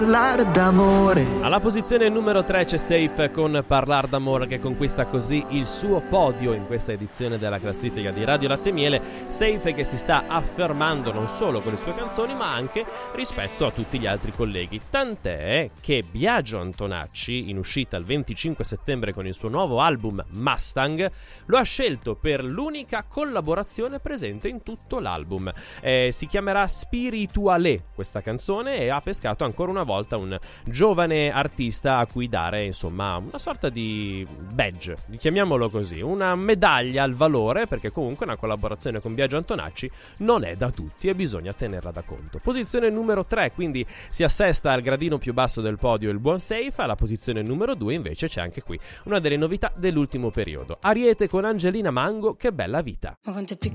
Parlar d'amore. Alla posizione numero 3 c'è Safe con Parlar d'amore, che conquista così il suo podio in questa edizione della classifica di Radio Latte Miele. Safe che si sta affermando non solo con le sue canzoni ma anche rispetto a tutti gli altri colleghi, tant'è che Biagio Antonacci, in uscita il 25 settembre con il suo nuovo album Mustang, lo ha scelto per l'unica collaborazione presente in tutto l'album. Si chiamerà Spiritualé questa canzone e ha pescato ancora una volta un giovane artista a cui dare insomma una sorta di badge, chiamiamolo così, una medaglia al valore, perché comunque una collaborazione con Biagio Antonacci non è da tutti e bisogna tenerla da conto. Posizione numero 3, quindi si assesta al gradino più basso del podio il buon Safe. Alla posizione numero 2 invece c'è anche qui una delle novità dell'ultimo periodo, Ariete con Angelina Mango, Che bella vita. Ma quanto è